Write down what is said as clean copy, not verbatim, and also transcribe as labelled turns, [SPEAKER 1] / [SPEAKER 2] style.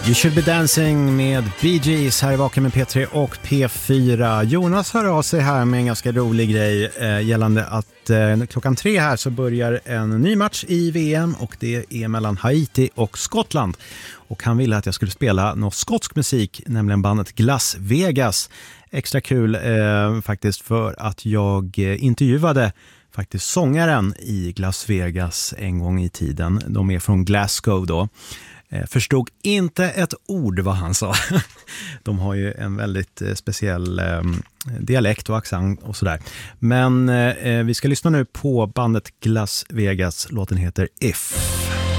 [SPEAKER 1] You should be dancing med Bee Gees här i Vaken med P3 och P4. Jonas hör av sig här med en ganska rolig grej gällande att klockan 3 här så börjar en ny match i VM och det är mellan Haiti och Skottland. Och han ville att jag skulle spela någon skotsk musik, nämligen bandet Las Vegas. Extra kul faktiskt för att jag intervjuade faktiskt sångaren i Las Vegas en gång i tiden. De är från Glasgow då. Förstod inte ett ord vad han sa. De har ju en väldigt speciell dialekt och accent och sådär. Men vi ska lyssna nu på bandet Las Vegas. Låten heter If.